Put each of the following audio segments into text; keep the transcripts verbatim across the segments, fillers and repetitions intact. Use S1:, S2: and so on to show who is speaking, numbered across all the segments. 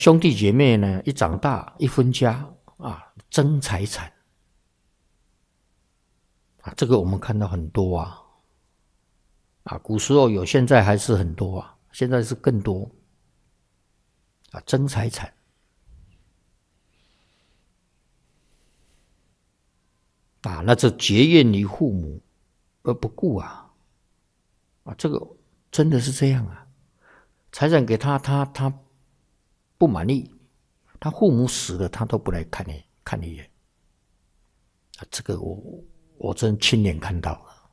S1: 兄弟姐妹呢，一长大一分家啊，争财产啊，这个我们看到很多啊，啊，古时候有，现在还是很多啊，现在是更多啊，争财产啊，那这结怨于父母而不顾啊，啊，这个真的是这样啊，财产给他，他他不满意，他父母死了，他都不来看你看一眼啊，这个我我真亲眼看到了。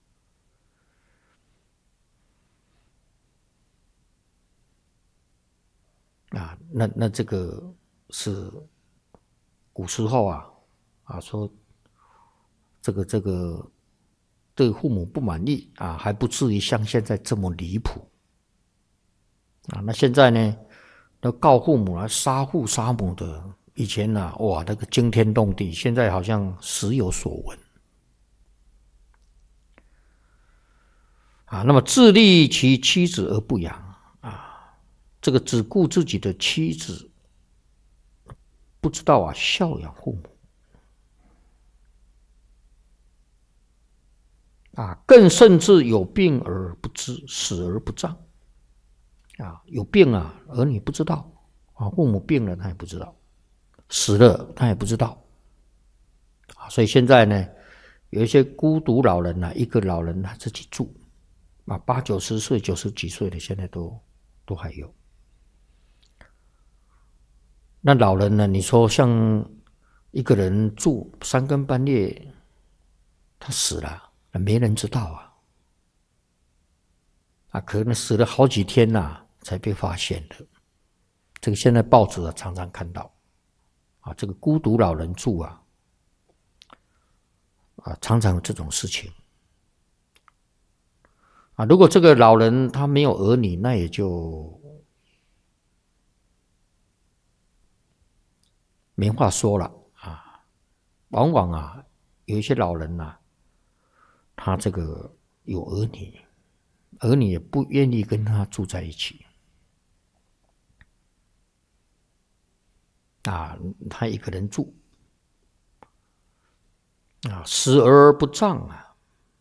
S1: 啊，那那这个是古时候啊，啊说这个这个对父母不满意啊，还不至于像现在这么离谱啊。那现在呢，那告父母啊，杀父杀母的，以前呢、啊，哇，那个惊天动地，现在好像时有所闻啊。那么自立其妻子而不养啊，这个只顾自己的妻子。不知道啊，孝养父母啊，更甚至有病而不知，死而不葬啊，有病啊，儿女不知道啊，父母病了他也不知道，死了他也不知道啊，所以现在呢，有一些孤独老人啊，一个老人他自己住啊，八九十岁、九十几岁的，现在都都还有。那老人呢？你说像一个人住三更半夜，他死了，没人知道啊，啊，可能死了好几天呐、啊，才被发现的。这个现在报纸啊常常看到，啊，这个孤独老人住啊，啊，常常有这种事情。啊，如果这个老人他没有儿女，那也就没话说了啊。往往啊，有一些老人呐、啊，他这个有儿女，儿女也不愿意跟他住在一起啊，他一个人住啊，死而不葬啊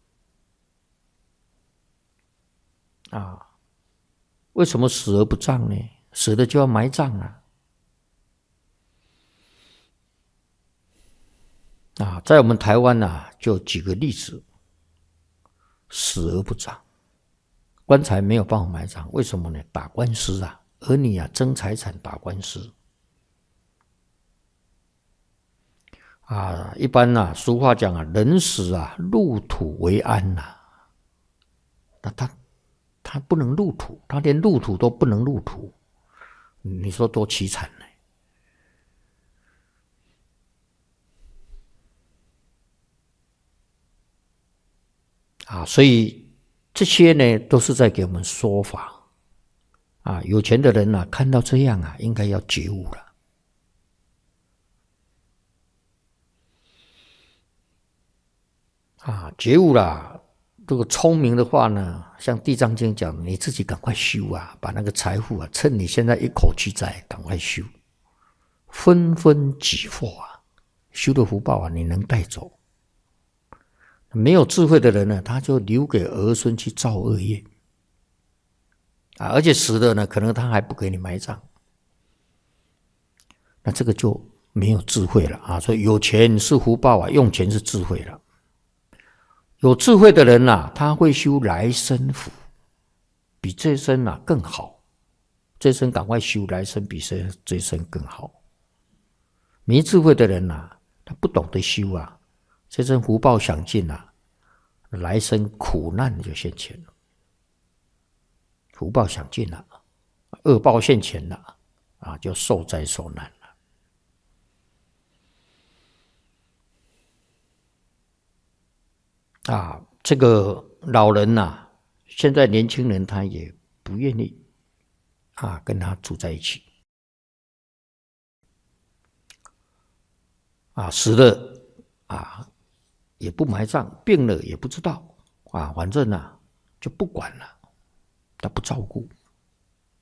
S1: 啊，为什么死而不葬呢？死了就要埋葬啊。啊，在我们台湾呐、啊，就举个例子，死而不葬，棺材没有办法埋葬，为什么呢？打官司啊，儿女啊争财产打官司啊。一般呐、啊，俗话讲啊，人死啊，入土为安呐、啊。那他他不能入土，他连入土都不能入土，你说多凄惨呢？啊，所以这些呢，都是在给我们说法啊。有钱的人啊，看到这样啊，应该要觉悟了啊，觉悟了。如果聪明的话呢，像《地藏经》讲，你自己赶快修啊，把那个财富啊，趁你现在一口气在，赶快修，分分己获啊，修的福报啊，你能带走。没有智慧的人呢，他就留给儿孙去造恶业啊，而且死了呢，可能他还不给你埋葬，那这个就没有智慧了啊。所以有钱是福报啊，用钱是智慧了。有智慧的人啊，他会修来生福，比这生啊更好。这生赶快修，来生比这这生更好。没智慧的人啊，他不懂得修啊，这生福报享尽啊，来生苦难就现前了。福报享尽了，恶报现前了啊，就受灾受难了啊。这个老人呐、啊，现在年轻人他也不愿意啊跟他住在一起啊，死了啊也不埋葬，病了也不知道啊，反正啊就不管了，他不照顾。